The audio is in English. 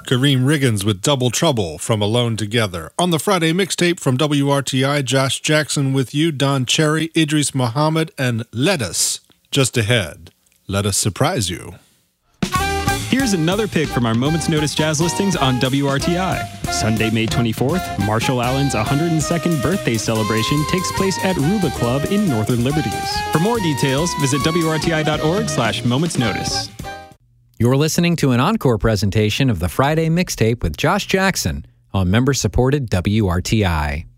Kareem Riggins with Double Trouble from Alone Together. On the Friday mixtape from WRTI, Josh Jackson with you, Don Cherry, Idris Muhammad, and Lettuce. Just ahead, let us surprise you. Here's another pick from our Moments Notice jazz listings on WRTI. Sunday, May 24th, Marshall Allen's 102nd birthday celebration takes place at Ruba Club in Northern Liberties. For more details, visit WRTI.org/Moments Notice. You're listening to an encore presentation of the Friday mixtape with Josh Jackson on member-supported WRTI.